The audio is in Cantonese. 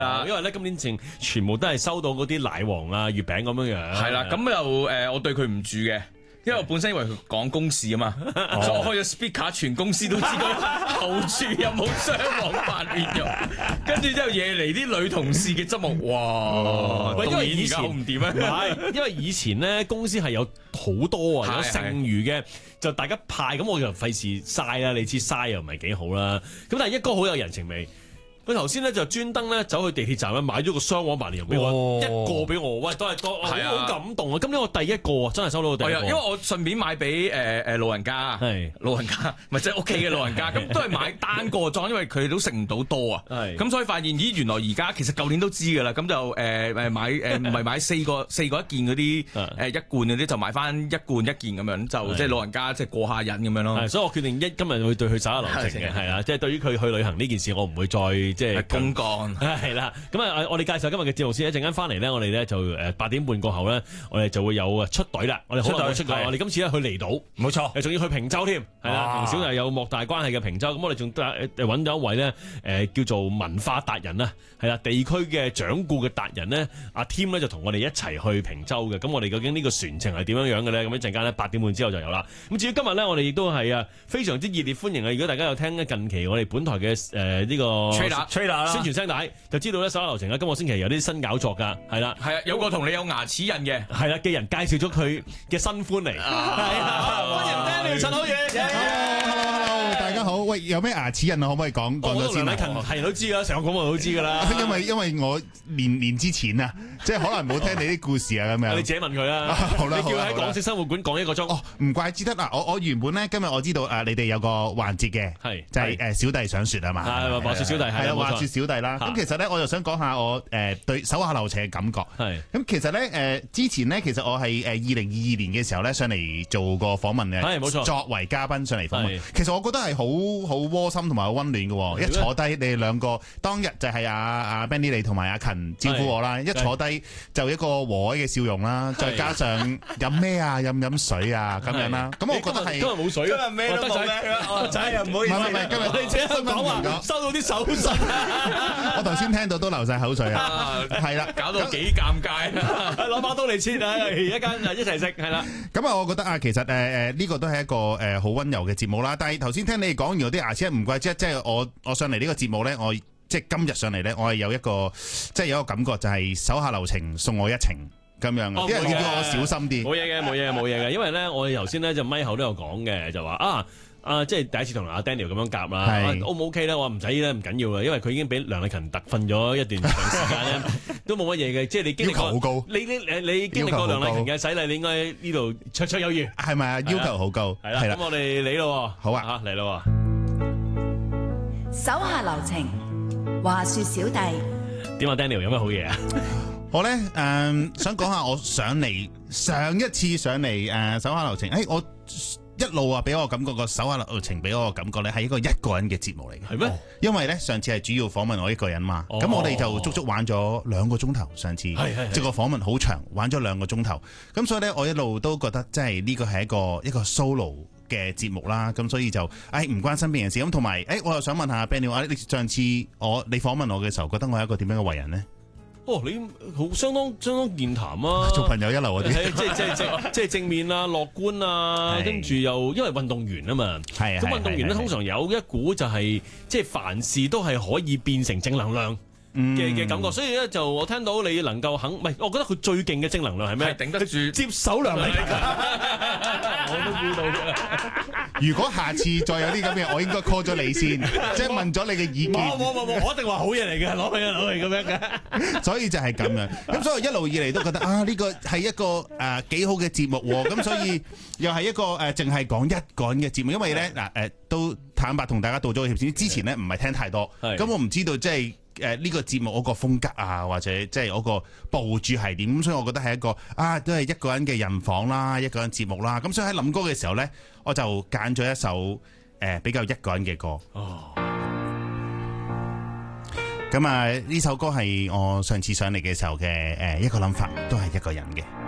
因為咧今年全部都係收到嗰啲奶黃啊、月餅咁樣樣。 係啦，咁就我對佢唔住嘅。因為我本身以為佢講公事啊嘛，所以我開咗 speaker，全公司都知佢後廚有冇雙黃白蓮蓉，跟住之後惹嚟啲女同事嘅側目，哇！ 因為以前好唔掂啊， 唔係，因為以前咧公司係有好多啊，有剩餘嘅就大家派，咁我就費事嘥啦，你知嘥又唔係幾好啦。咁但係一哥好有人情味。佢頭先咧就專登咧走去地鐵站咧買咗個雙黃白蓮蓉俾我，一個俾我，喂都係多，好感動啊！今年我第一個真係收到個第一個， 因為我順便買俾老人家，老人家咪即係屋企嘅老人家，咁都係買單個裝，因為佢哋都食唔到多啊，咁所以發現咦原來而家其實舊年都知㗎啦，咁就買唔係買四個一件嗰啲一罐嗰啲，就買翻一罐一件咁樣，就即係老人家即係過下癮咁樣咯。 所以我決定今日會對佢手下留情嘅，係啦，即係對於佢去旅行呢件事，我唔會再。即係公幹係啦，咁啊，我哋介紹今日嘅節目先，一陣間翻嚟咧，我哋咧就8點半過後咧，我哋就會有出隊啦。我哋好耐冇出過，我哋今次咧去離島， 冇錯， 仲要去平洲添，係啦，同小弟有莫大關係嘅平洲。咁我哋仲揾咗一位咧，叫做文化達人啦，係啦，地區嘅掌故嘅達人咧，阿 Tim 咧就同我哋一齊去平洲嘅。咁我哋究竟呢個船程係點樣樣嘅咧？咁一陣間咧8點半之後就有啦。咁至於今日咧，我哋亦都係非常之熱烈歡迎啊！如果大家有聽近期我哋本台嘅呢個宣傳聲帶，就知道咧手下留情啦。今個星期有啲新搞作㗎，係啦， 係啊，有個同你有牙齒印嘅， 係啦嘅人介紹咗佢嘅新歡嚟，係啊，歡迎 Daniel 陳好嘢， 大家好，喂，有咩牙齒印啊？可唔可以講咗先？ 梁禮勤係人都知㗎，成個廣播都知㗎啦。 因為我年之前啊，即係可能冇聽你啲故事啊咁樣。 你自己問佢啦。 好啦， 你叫佢喺港式生活館講1個鐘。 哦，唔怪之得啦。我原本咧今日我知道你哋有個環節嘅，係就係小弟上船啊嘛。 係滑雪小弟係啊， 滑雪小弟啦。咁其實咧，我就想講下我對手下留情嘅感覺。係咁，其實咧之前咧，其實我係2022年嘅時候咧上嚟做個訪問嘅，係冇錯，作為嘉賓上嚟訪問。其實我覺得係好窩心同埋好溫暖嘅。一坐低，你哋兩個當日就係阿 Benny 你同埋阿勤招呼我啦。一坐低就一個和藹嘅笑容啦，再加上飲咩啊？飲水啊咁樣啦。咁我覺得係今日冇水， 今日咩都冇咩。仔又唔好意思，唔係今日你自己講話收到啲手信， 我頭先聽到都流晒口水啊！係啦， 搞到幾尷尬， 攞把刀嚟切啊！一齊食係啦。 咁啊，我覺得啊，其實呢個都係一個好溫柔嘅節目啦。但係頭先聽你講完嗰啲牙齒唔怪之，即係我上嚟呢個節目咧，我即係今日上嚟咧，我係有一個即係有一個感覺，就係手下留情，送我一程咁樣。因為叫我小心啲。 冇嘢嘅，因為咧我哋頭先咧就咪口都有講嘅，就話即係第一次同阿 Daniel 咁樣夾啦，O 唔 OK 咧？我話唔使咧，唔緊要啦，因為佢已經俾梁禮勤特訓咗一段長時間咧，都冇乜嘢嘅。即係你經歷過，要求好高。你經歷過梁禮勤嘅洗禮，你應該呢度綽綽有餘。係咪啊？要求好高。係啦，咁我哋嚟咯。好啊，嚟咯。 手下留情，話說小弟。 點啊 Daniel 有咩好嘢啊？ 我咧想講下我上一次上嚟手下留情，我一路俾我感覺個手下留情俾我個感覺咧係一個人嘅節目嚟嘅。係咩？因為咧上次係主要訪問我一個人嘛，咁我哋就足足玩咗2個鐘頭。上次即係個訪問好長，玩咗2個鐘頭。咁所以咧我一路都覺得即係呢個係一個 solo 嘅節目啦。咁所以就唔關身邊人事。咁同埋我又想問下 Benny 話，你上次你訪問我嘅時候，覺得我係一個點樣嘅為人呢？ 你好相當健談啊！ 做朋友一流嗰啲， 即係正面啊，樂觀啊，跟住又因為運動員啊嘛，咁運動員咧通常有一股就係即係凡事都係可以變成正能量嘅感覺，所以咧就我聽到你能夠唔係，我覺得佢最勁嘅正能量係咩？ 頂得住接手梁禮勤，我都估到嘅。 如果下次再有啲咁嘅，我應該 call 咗你先，即係問咗你嘅意見。 冇，我一定話好嘢嚟嘅，攞嚟咁樣嘅。 所以就係咁樣，咁所以一路以嚟都覺得呢個係一個幾好嘅節目喎。咁所以又係一個淨係講一個人嘅節目，因為咧都坦白同大家道咗個歉先。之前咧唔係聽太多，咁我唔知道即係。呢個節目嗰個風格啊，或者即係嗰個部署係點，咁所以我覺得係一個都係一個人嘅人訪啦，一個人節目啦。咁所以喺諗歌嘅時候咧，我就揀咗一首比較一個人嘅歌。咁呢首歌係我上次上嚟嘅時候嘅一個諗法，都係一個人嘅。